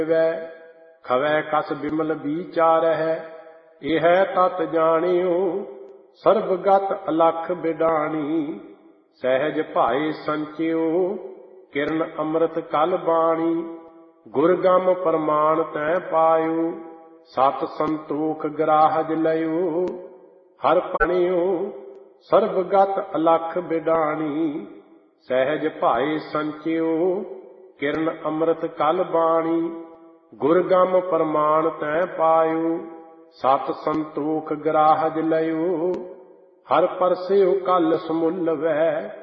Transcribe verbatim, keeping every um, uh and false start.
ਵੈ ਖਵੈ ਕਸ ਬਿਮਲ ਵਿਚਾਰਹਿ। ਇਹ ਤਤ ਜਾਣਿਓ ਸਰਬਗਤ ਅਲਖ ਬਿਡਾਣੀ। ਸਹਿਜ ਭਾਏ ਸੰਚਿਓ ਕਿਰਨ ਅੰਮ੍ਰਿਤ ਕਲ ਬਾਣੀ। ਗੁਰ ਗਮ ਪ੍ਰਮਾਣ ਤੈ ਪਾਇਓ ਸਤ ਸੰਤੋਖ ਗ੍ਰਾਹਜ ਲਇਓ। ਹਰ ਪਣਿਓ ਸਰਬਗਤ ਅਲਖ ਬਿਡਾਣੀ। ਸਹਿਜ ਭਾਏ ਸੰਚਿਓ ਕਿਰਨ ਅੰਮ੍ਰਿਤ ਕਲ ਬਾਣੀ। ਗੁਰ ਗਮ ਪ੍ਰਮਾਣ ਤੈ ਪਾਇਓ ਸਤ ਸੰਤੋਖ ਗ੍ਰਾਹਜ ਲਇਓ। ਹਰ ਪਰਸਿਓ ਕਲ ਸਮੁੱਲ ਵੈ